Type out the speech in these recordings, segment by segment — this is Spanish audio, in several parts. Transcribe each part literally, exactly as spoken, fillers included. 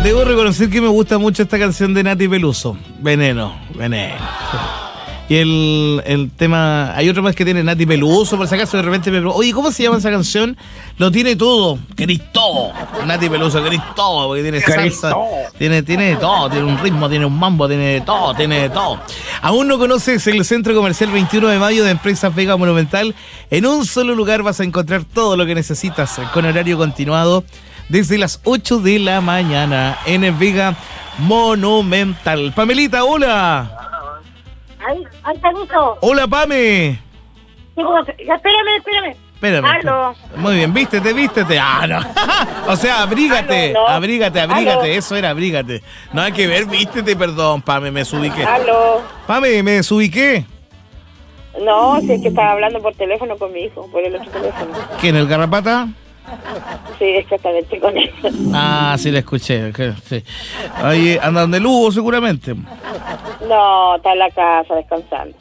Debo reconocer que me gusta mucho esta canción de Nati Peluso. Veneno, veneno. Y el, el tema... Hay otro más que tiene Nati Peluso, por si acaso de repente me pregunto, oye, ¿cómo se llama esa canción? Lo tiene todo. Querís todo. Nati Peluso, querís todo, porque tiene salsa. Tiene, tiene todo. Tiene un ritmo, tiene un mambo, tiene todo, tiene todo. ¿Aún no conoces el Centro Comercial veintiuno de mayo de Empresa Vega Monumental? En un solo lugar vas a encontrar todo lo que necesitas con horario continuado desde las ocho de la mañana en el Vega Monumental. Pamelita, hola. Ay, ay, Panito. Hola, Pame. Sí, como- ya, espérame, espérame. Espérame. Aló. Muy bien, vístete, vístete. Ah, no. O sea, abrígate, Aló, no. abrígate, abrígate. Aló. Eso era, abrígate. Nada que ver, vístete, perdón, Pame, me desubiqué. Aló. Pame, me desubiqué. No, si es que estaba hablando por teléfono con mi hijo, por el otro teléfono. ¿Quién, el Garrapata? Sí, exactamente con eso. Ah, sí, la escuché. que- Sí. Oye, andan de Lugo seguramente. No, está en la casa descansando.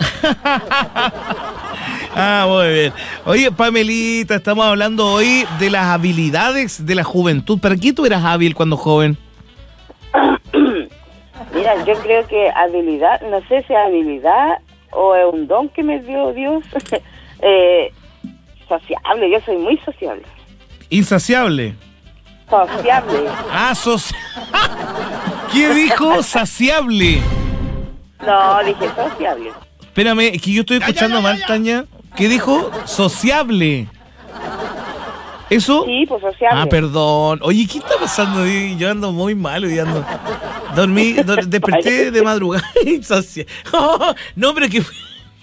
Ah, muy bien. Oye, Pamelita, estamos hablando hoy de las habilidades de la juventud. ¿Para qué tú eras hábil cuando joven? Mira, yo creo que habilidad, no sé si es habilidad o es un don que me dio Dios. eh, sociable, yo soy muy sociable. Insaciable. Sociable. Ah, soci... ¿Qué dijo? Saciable. No, dije sociable. Espérame, es que yo estoy escuchando mal, Tania. ¿Qué dijo? Sociable. ¿Eso? Sí, pues sociable. Ah, perdón. Oye, ¿qué está pasando hoy? Yo ando muy mal hoy ando. Dormí, do- desperté de madrugada y socia- Oh, no, pero que...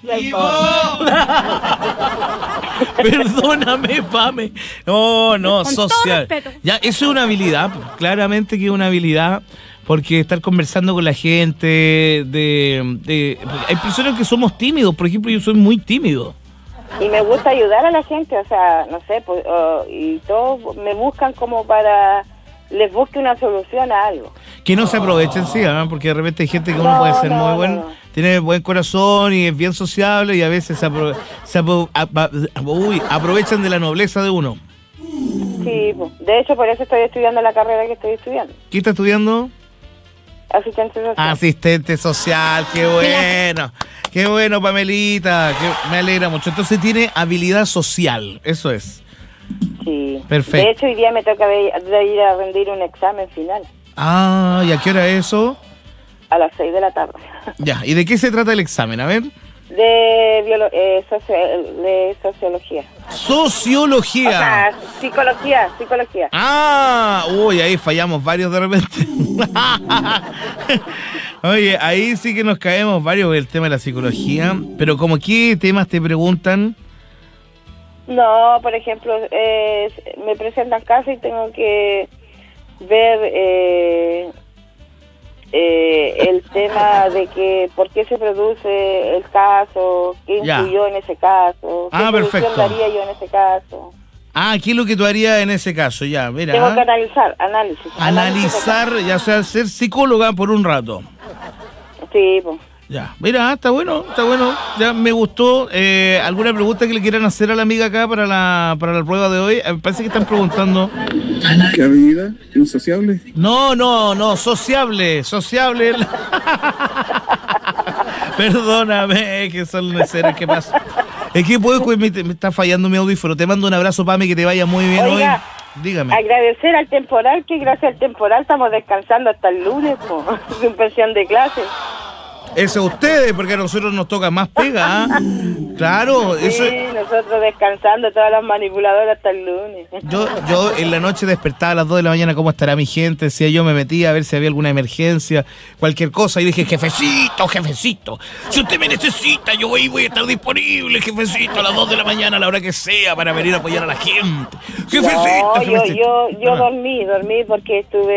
Perdóname, Pame. No, no, Con todo social. respeto. Ya, eso es una habilidad, claramente que es una habilidad, porque estar conversando con la gente, de, de hay personas que somos tímidos, por ejemplo, yo soy muy tímido. Y me gusta ayudar a la gente, o sea, no sé, pues, uh, y todos me buscan como para les busque una solución a algo. Que no se aprovechen, sí, ¿ah? Porque de repente hay gente que uno No, puede ser no, muy no, buen, no. tiene buen corazón y es bien sociable y a veces se, apro- se apro- apa- uy, aprovechan de la nobleza de uno. Sí, pues, de hecho por eso estoy estudiando la carrera que estoy estudiando, ¿Qué está estudiando? asistente social. Asistente social, qué bueno. Qué bueno, Pamelita, que me alegra mucho. Entonces tiene habilidad social, eso es. Sí. Perfecto. De hecho hoy día me toca de, de ir a rendir un examen final Ah, ¿y a qué hora es eso? a las seis de la tarde. Ya, ¿y de qué se trata el examen? A ver. De, biolo- eh, socio- de sociología. Sociología. O sea, psicología, psicología. Ah, uy, ahí fallamos varios de repente. Oye, ahí sí que nos caemos varios el tema de la psicología. Pero como qué temas te preguntan. No, por ejemplo, eh, me presentan casos y tengo que ver eh, eh, el tema de que por qué se produce el caso, qué Ya. influyó en ese caso, qué Ah, solución perfecto. daría yo en ese caso. Ah, ¿qué es lo que tú harías en ese caso? Ya, mira. Tengo que analizar, análisis. Analizar, ya sea ser psicóloga por un rato. Análisis. Sí, pues. Ya, mira, está bueno, está bueno. Ya me gustó. Eh, ¿Alguna pregunta que le quieran hacer a la amiga acá para la, para la prueba de hoy? Eh, Me parece que están preguntando. ¿Qué habilidad? ¿Insociable? No, no, no, sociable, sociable. Perdóname, que son meseras, ¿qué pasa? Es que puedo, me, me está fallando mi audífono. Te mando un abrazo, Pame, que te vaya muy bien Oiga, hoy. Dígame. agradecer al temporal, que gracias al temporal estamos descansando hasta el lunes, po, sin pensión de clase. Eso a ustedes, porque a nosotros nos toca más pega, ¿ah? Claro, eso. Sí, nosotros descansando, todas las manipuladoras hasta el lunes. Yo, yo en la noche despertaba a las dos de la mañana, ¿cómo estará mi gente? Decía yo, me metía a ver si había alguna emergencia, cualquier cosa, y dije, jefecito, jefecito, si usted me necesita, yo ahí voy a estar disponible, jefecito, a las dos de la mañana, a la hora que sea, para venir a apoyar a la gente. Jefecito, No, yo, jefecito. yo, yo Ah. dormí, dormí porque estuve